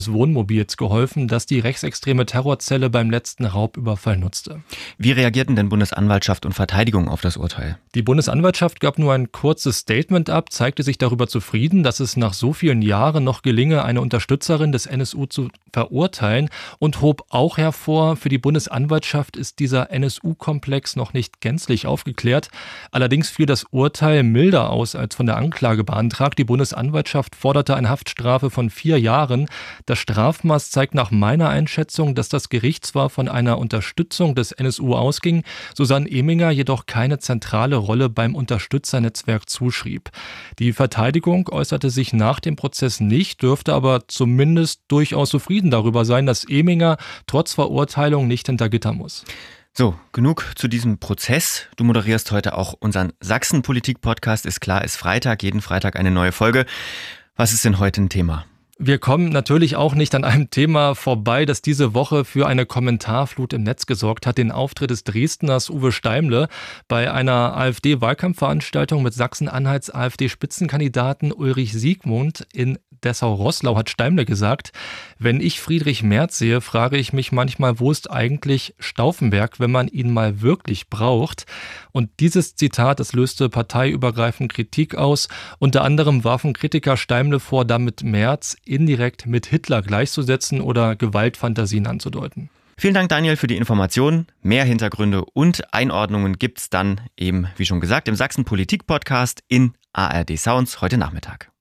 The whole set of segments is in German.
Wohnmobils geholfen, das die rechtsextreme Terrorzelle beim letzten Raubüberfall nutzte. Wie reagierten denn Bundesanwaltschaft und Verteidigung auf das Urteil? Die Bundesanwaltschaft gab nur ein kurzes Statement ab, zeigte sich darüber zufrieden, dass es nach so vielen Jahren noch gelinge, eine Unterstützerin des NSU zu verurteilen, und hob auch hervor, für die Bundesanwaltschaft ist dieser NSU-Komplex noch nicht gänzlich aufgeklärt. Allerdings fiel das Urteil milder aus als von der Anklage beantragt. Die Bundesanwaltschaft forderte eine Haftstrafe von 4 Jahren. Das Strafmaß zeigt nach meiner Einschätzung, dass das Gericht zwar von einer Unterstützung des NSU ausging, Susanne Eminger jedoch keine zentrale Rolle beim Unterstützernetzwerk zuschrieb. Die Verteidigung äußerte sich nach dem Prozess nicht, dürfte aber zumindest durchaus zufrieden darüber sein, dass Eminger trotz Verurteilung nicht hinter Gitter muss. So, genug zu diesem Prozess. Du moderierst heute auch unseren Sachsen-Politik-Podcast. Ist klar, ist Freitag, jeden Freitag eine neue Folge. Was ist denn heute ein Thema? Wir kommen natürlich auch nicht an einem Thema vorbei, das diese Woche für eine Kommentarflut im Netz gesorgt hat. Den Auftritt des Dresdners Uwe Steimle bei einer AfD-Wahlkampfveranstaltung mit Sachsen-Anhalts AfD-Spitzenkandidaten Ulrich Siegmund in Dessau-Roßlau hat Steimle gesagt: Wenn ich Friedrich Merz sehe, frage ich mich manchmal, wo ist eigentlich Stauffenberg, wenn man ihn mal wirklich braucht? Und dieses Zitat, das löste parteiübergreifend Kritik aus. Unter anderem warfen Kritiker Steimle vor, damit Merz indirekt mit Hitler gleichzusetzen oder Gewaltfantasien anzudeuten. Vielen Dank, Daniel, für die Informationen. Mehr Hintergründe und Einordnungen gibt's dann eben, wie schon gesagt, im Sachsen-Politik-Podcast in ARD Sounds heute Nachmittag.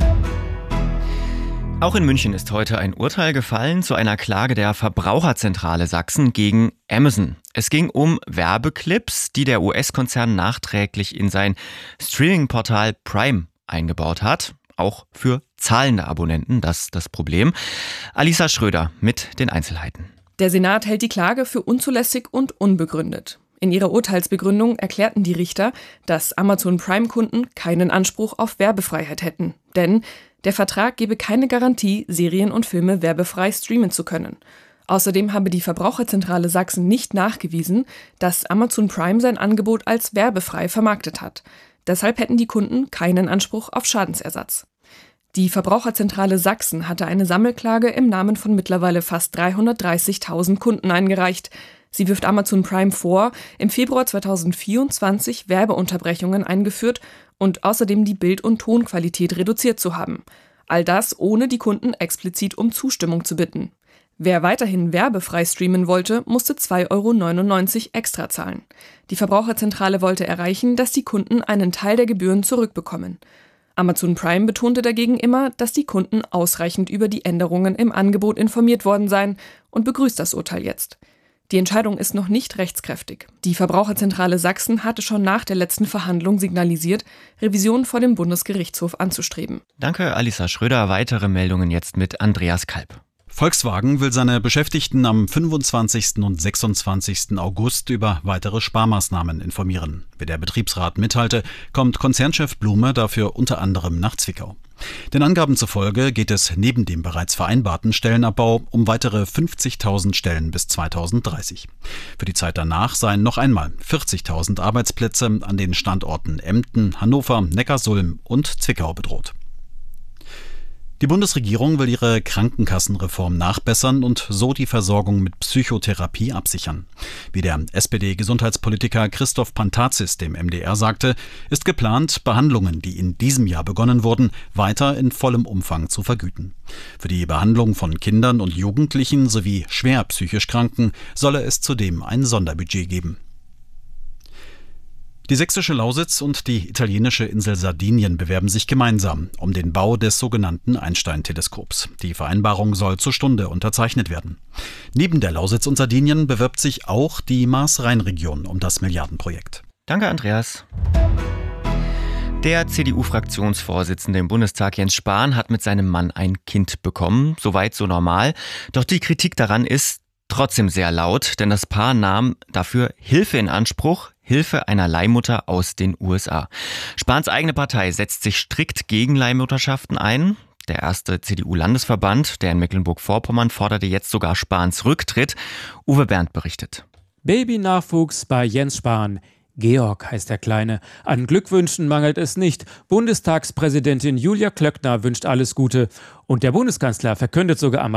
Auch in München ist heute ein Urteil gefallen zu einer Klage der Verbraucherzentrale Sachsen gegen Amazon. Es ging um Werbeclips, die der US-Konzern nachträglich in sein Streaming-Portal Prime eingebaut hat. Auch für zahlende Abonnenten, das ist das Problem. Alisa Schröder mit den Einzelheiten. Der Senat hält die Klage für unzulässig und unbegründet. In ihrer Urteilsbegründung erklärten die Richter, dass Amazon Prime-Kunden keinen Anspruch auf Werbefreiheit hätten. Denn der Vertrag gebe keine Garantie, Serien und Filme werbefrei streamen zu können. Außerdem habe die Verbraucherzentrale Sachsen nicht nachgewiesen, dass Amazon Prime sein Angebot als werbefrei vermarktet hat. Deshalb hätten die Kunden keinen Anspruch auf Schadensersatz. Die Verbraucherzentrale Sachsen hatte eine Sammelklage im Namen von mittlerweile fast 330.000 Kunden eingereicht. Sie wirft Amazon Prime vor, im Februar 2024 Werbeunterbrechungen eingeführt und außerdem die Bild- und Tonqualität reduziert zu haben. All das, ohne die Kunden explizit um Zustimmung zu bitten. Wer weiterhin werbefrei streamen wollte, musste 2,99 € extra zahlen. Die Verbraucherzentrale wollte erreichen, dass die Kunden einen Teil der Gebühren zurückbekommen. Amazon Prime betonte dagegen immer, dass die Kunden ausreichend über die Änderungen im Angebot informiert worden seien und begrüßt das Urteil jetzt. Die Entscheidung ist noch nicht rechtskräftig. Die Verbraucherzentrale Sachsen hatte schon nach der letzten Verhandlung signalisiert, Revision vor dem Bundesgerichtshof anzustreben. Danke, Alisa Schröder. Weitere Meldungen jetzt mit Andreas Kalb. Volkswagen will seine Beschäftigten am 25. und 26. August über weitere Sparmaßnahmen informieren. Wie der Betriebsrat mitteilte, kommt Konzernchef Blume dafür unter anderem nach Zwickau. Den Angaben zufolge geht es neben dem bereits vereinbarten Stellenabbau um weitere 50.000 Stellen bis 2030. Für die Zeit danach seien noch einmal 40.000 Arbeitsplätze an den Standorten Emden, Hannover, Neckarsulm und Zwickau bedroht. Die Bundesregierung will ihre Krankenkassenreform nachbessern und so die Versorgung mit Psychotherapie absichern. Wie der SPD-Gesundheitspolitiker Christoph Pantazis dem MDR sagte, ist geplant, Behandlungen, die in diesem Jahr begonnen wurden, weiter in vollem Umfang zu vergüten. Für die Behandlung von Kindern und Jugendlichen sowie schwer psychisch Kranken solle es zudem ein Sonderbudget geben. Die sächsische Lausitz und die italienische Insel Sardinien bewerben sich gemeinsam um den Bau des sogenannten Einstein-Teleskops. Die Vereinbarung soll zur Stunde unterzeichnet werden. Neben der Lausitz und Sardinien bewirbt sich auch die Maas-Rhein-Region um das Milliardenprojekt. Danke, Andreas. Der CDU-Fraktionsvorsitzende im Bundestag Jens Spahn hat mit seinem Mann ein Kind bekommen. Soweit so normal. Doch die Kritik daran ist trotzdem sehr laut, denn das Paar nahm dafür Hilfe in Anspruch, Hilfe einer Leihmutter aus den USA. Spahns eigene Partei setzt sich strikt gegen Leihmutterschaften ein. Der erste CDU-Landesverband, der in Mecklenburg-Vorpommern, forderte jetzt sogar Spahns Rücktritt. Uwe Berndt berichtet. Babynachwuchs bei Jens Spahn. Georg heißt der Kleine. An Glückwünschen mangelt es nicht. Bundestagspräsidentin Julia Klöckner wünscht alles Gute. Und der Bundeskanzler verkündet sogar am